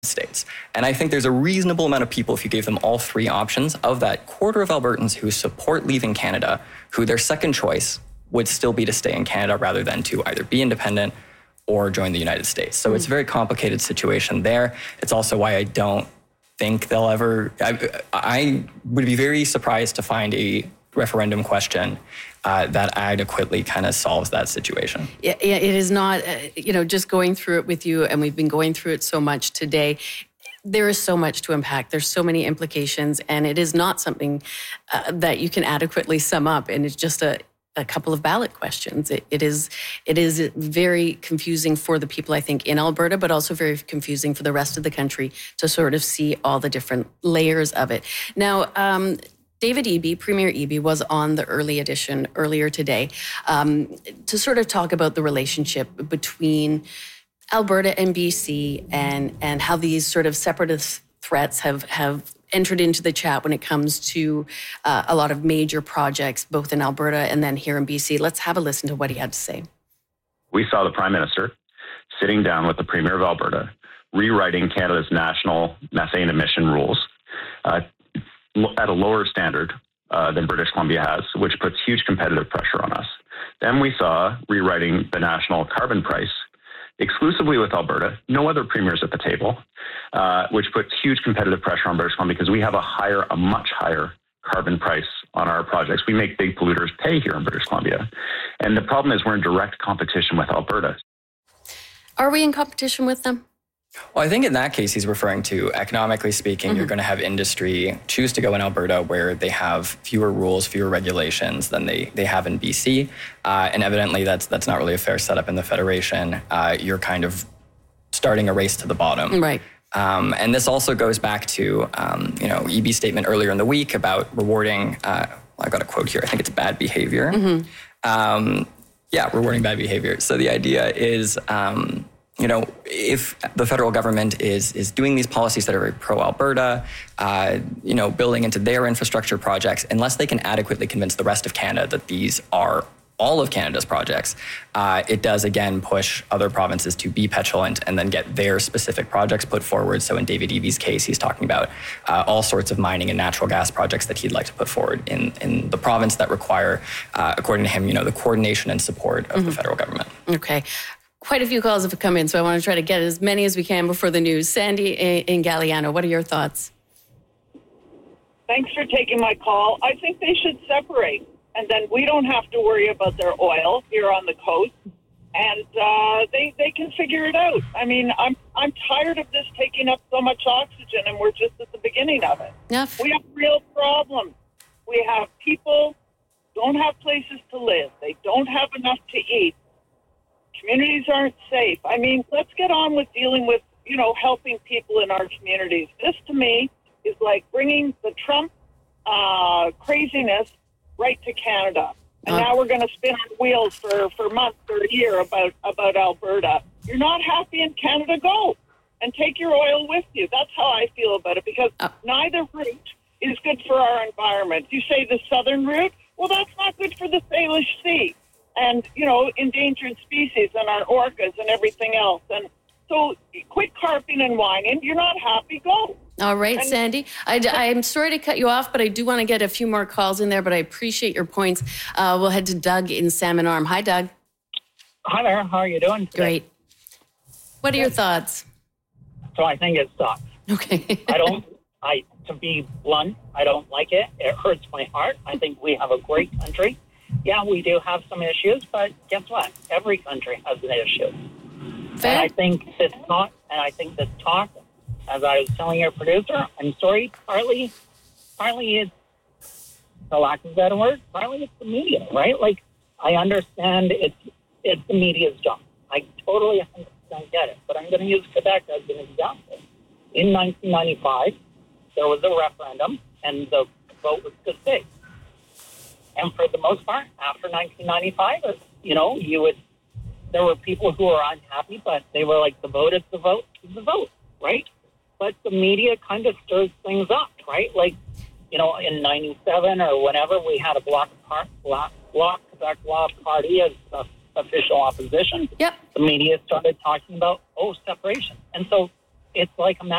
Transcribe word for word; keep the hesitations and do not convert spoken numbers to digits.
States. And I think there's a reasonable amount of people, if you gave them all three options, of that quarter of Albertans who support leaving Canada, who their second choice would still be to stay in Canada rather than to either be independent or join the United States. So mm. it's a very complicated situation there. It's also why I don't think they'll ever, I, I would be very surprised to find a referendum question uh, that adequately kind of solves that situation. Yeah, yeah, it is not, uh, you know, just going through it with you, and we've been going through it so much today. There is so much to unpack. There's so many implications, and it is not something uh, that you can adequately sum up. And it's just a, a couple of ballot questions. It, it is it is very confusing for the people, I think, in Alberta, but also very confusing for the rest of the country to sort of see all the different layers of it. Now, um, David Eby, Premier Eby, was on the early edition earlier today um, to sort of talk about the relationship between Alberta and B C and and how these sort of separatist threats have, have entered into the chat when it comes to uh, a lot of major projects, both in Alberta and then here in B C. Let's have a listen to what he had to say. We saw the Prime Minister sitting down with the Premier of Alberta, rewriting Canada's national methane emission rules uh, at a lower standard uh, than British Columbia has, which puts huge competitive pressure on us. Then we saw rewriting the national carbon price exclusively with Alberta, no other premiers at the table, uh, which puts huge competitive pressure on British Columbia because we have a higher, a much higher carbon price on our projects. We make big polluters pay here in British Columbia. And the problem is we're in direct competition with Alberta. Are we in competition with them? Well, I think in that case, he's referring to, economically speaking, mm-hmm. you're going to have industry choose to go in Alberta where they have fewer rules, fewer regulations than they, they have in B C. Uh, and evidently, that's that's not really a fair setup in the Federation. Uh, you're kind of starting a race to the bottom. Right. Um, and this also goes back to, um, you know, Eby's statement earlier in the week about rewarding, uh, well, I got a quote here, I think it's bad behavior. Mm-hmm. Um, yeah, rewarding bad behavior. So the idea is... Um, You know, if the federal government is is doing these policies that are very pro-Alberta, uh, you know, building into their infrastructure projects, unless they can adequately convince the rest of Canada that these are all of Canada's projects, uh, it does, again, push other provinces to be petulant and then get their specific projects put forward. So in David Eby's case, he's talking about uh, all sorts of mining and natural gas projects that he'd like to put forward in, in the province that require, uh, according to him, you know, the coordination and support of mm-hmm. the federal government. Okay. Quite a few calls have come in, so I want to try to get as many as we can before the news. Sandy in Galliano, what are your thoughts? Thanks for taking my call. I think they should separate, and then we don't have to worry about their oil here on the coast, and uh, they they can figure it out. I mean, I'm I'm tired of this taking up so much oxygen, and we're just at the beginning of it. Yeah. We have real problems. We have people don't have places to live. They don't have enough to eat. Communities aren't safe. I mean, let's get on with dealing with, you know, helping people in our communities. This, to me, is like bringing the Trump uh, craziness right to Canada. And uh, now we're going to spin on wheels for, for months or a year about, about Alberta. You're not happy in Canada, go and take your oil with you. That's how I feel about it, because uh, neither route is good for our environment. You say the southern route, well, that's not good for the Salish Sea. And, you know, endangered species and our orcas and everything else. And so quit carping and whining. You're not happy, go. All right, and Sandy. I, I'm sorry to cut you off, but I do want to get a few more calls in there, but I appreciate your points. Uh, we'll head to Doug in Salmon Arm. Hi, Doug. Hi there. How are you doing today? Great. What are your thoughts? So I think it sucks. Okay. I don't, I, to be blunt, I don't like it. It hurts my heart. I think we have a great country. Yeah, we do have some issues, but guess what? Every country has an issue. Fair. And I think this talk, and I think this talk, as I was telling your producer, I'm sorry, partly, partly it's, for lack of a better word, partly it's the media, right? Like, I understand it's it's the media's job. I totally one hundred percent get it, but I'm going to use Quebec as an example. In nineteen ninety-five, there was a referendum, and the vote was to stay. And for the most part, after nineteen ninety-five, you know, you would, there were people who were unhappy, but they were like, the vote is the vote is the vote, right? But the media kind of stirs things up, right? Like, you know, in ninety-seven or whenever, we had a bloc, bloc, bloc Quebec Law Party as the official opposition. Yep. The media started talking about, oh, separation. And so it's like a